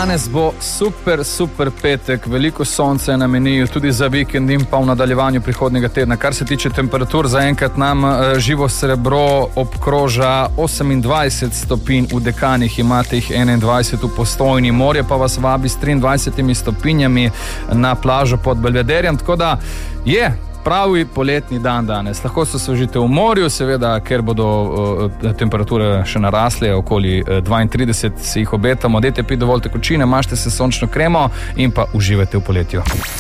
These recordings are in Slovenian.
Danes bo super petek, veliko sonce je na meniju, tudi za vikend in pa v nadaljevanju prihodnjega tedna. Kar se tiče temperatur, zaenkrat nam živo srebro obkroža 28 stopinj v Dekanih, imate jih 21 v Postojni, morje pa vas vabi s 23 stopinjami na plažo pod Belvederjem, tako da je pravi poletni dan danes. Lahko se osvežite v morju, seveda, ker bodo temperature še narasle, okoli 32 se jih obetamo. Dajte piti dovolj tekočine, mažite se sončno kremo in pa uživajte v poletju.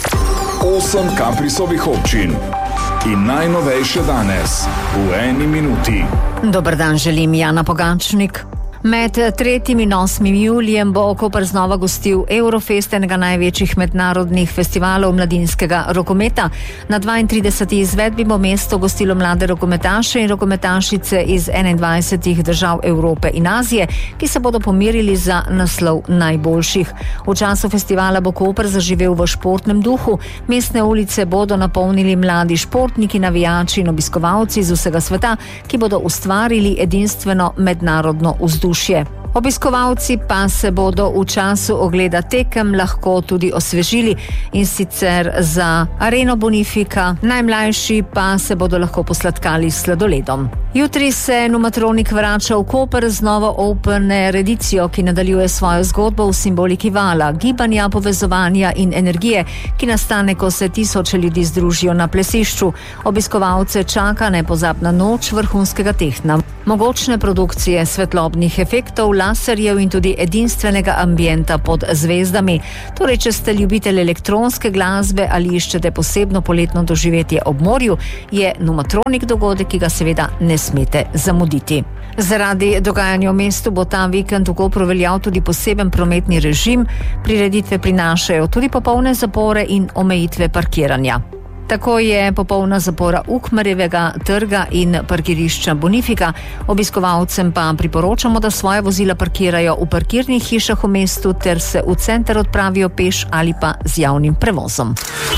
8 Caprisovih občin in najnovejše danes v 1 minuti. Dober dan, želim Jana Pogačnik. Med 3. in 8. julijem bo Koper znova gostil Eurofest, enega največjih mednarodnih festivalov mladinskega rokometa. Na 32. izvedbi bo mesto gostilo mlade rokometaše in rokometašice iz 21 držav Evrope in Azije, ki se bodo pomerili za naslov najboljših. V času festivala bo Koper zaživel v športnem duhu. Mestne ulice bodo napolnili mladi športniki, navijači in obiskovalci iz vsega sveta, ki bodo ustvarili edinstveno mednarodno vzdušje. Obiskovalci pa se bodo v času ogleda tekem lahko tudi osvežili, in sicer za Areno Bonifika, najmlajši pa se bodo lahko posladkali s sladoledom. Jutri se Numatronik vrača v Koper z novo Open Air edicijo, ki nadaljuje svojo zgodbo v simboliki vala, gibanja, povezovanja in energije, ki nastane, ko se tisoče ljudi združijo na plesišču. Obiskovalce čaka nepozabna noč vrhunskega tehna, mogočne produkcije svetlobnih efektov, laserjev in tudi edinstvenega ambienta pod zvezdami. Torej, če ste ljubitelj elektronske glasbe ali iščete posebno poletno doživetje ob morju, je Numatronik dogodek, ki ga seveda ne smete zamuditi. Zaradi dogajanja v mestu bo ta vikend v Kopru veljal tudi poseben prometni režim. Prireditve prinašajo tudi popolne zapore in omejitve parkiranja. Tako je popolna zapora Ukmarjevega trga in parkirišča Bonifika. Obiskovalcem pa priporočamo, da svoje vozila parkirajo v parkirnih hišah v mestu ter se v center odpravijo peš ali pa z javnim prevozom.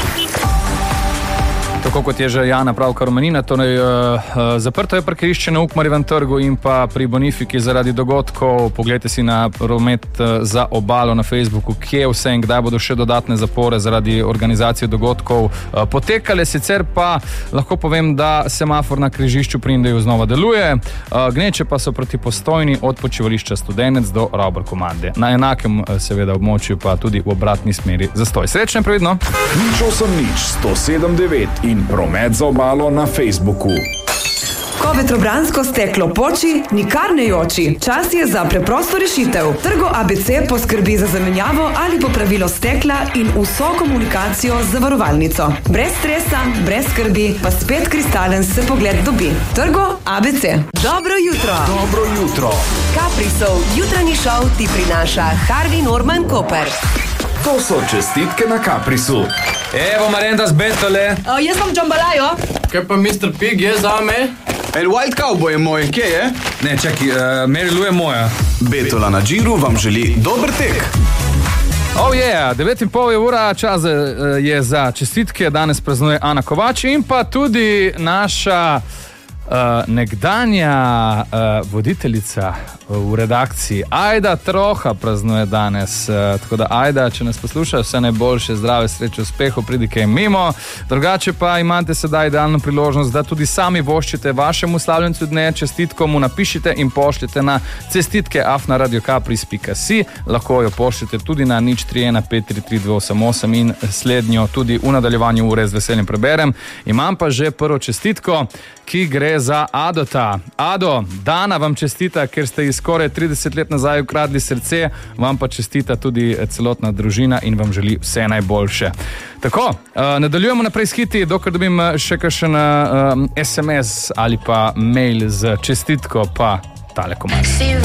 Tako kot je že Jana pravkar omenila, torej zaprto je parkirišče na Ukmarjevem trgu in pa pri Bonifiki zaradi dogodkov. Poglejte si na Promet za obalo na Facebooku, kje vse in kdaj bodo še dodatne zapore zaradi organizacije dogodkov potekale. Sicer pa lahko povem, da semafor na križišču pri Indeju znova deluje, gneče pa so proti Postojni od počivališča Studenec do Ravbar-Komande. Na enakem seveda območju pa tudi v obratni smeri zastoj. Srečno in previdno. 107.9 in Promet za obalo na Facebooku. Ko vetrobransko steklo poči, nikar ne joči. Čas je za preprosto rešitev. Trgo ABC poskrbi za zamenjavo ali popravilo stekla in vso komunikacijo z zavarovalnico. Brez stresa, brez skrbi, pa spet kristalen se pogled dobi. Trgo ABC. Dobro jutro. Dobro jutro. Caprisov jutranji šov ti prinaša Harvey Norman Koper. To so čestitke na Caprisu. Evo Marenda z Betole. Jaz sem Džambalajo. Kaj pa Mr. Pig je zame? El Wild Cowboy je moj, kje je? Ne, čaki, Mary Lou je moja. Betola na Džiru vam želi dober tek. Oh yeah, 9:30 je ura, čas je za čestitke. Danes praznuje Ana Kovač in pa tudi naša nekdanja voditeljica v redakciji Ajda Troha praznuje danes. Tako da Ajda, če nas poslušaš, vse najboljše, zdrave, sreče, uspehu, pridi kaj mimo. Drugače pa imate sedaj idealno priložnost, da tudi sami voščite vašemu slavljencu dne čestitko, mu napišite in pošljete na cestitke@radiocapris.si. Lahko jo pošljete tudi na 031 533 288 in slednjo tudi v nadaljevanju ure z veseljem preberem. Imam pa že prvo čestitko, ki gre za Adota. Ado, Dana vam čestita, ker ste skoraj 30 let nazaj ukradli srce, vam pa čestita tudi celotna družina in vam želi vse najboljše. Tako, nadaljujemo naprej s hiti, dokler dobim še kakšen SMS ali pa mail z čestitko, pa tale komad.